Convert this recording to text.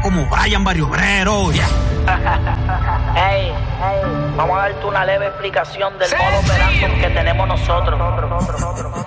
como Brian Barrio Obrero. Yeah. Hey, vamos a darte una leve explicación del modo operando que tenemos nosotros.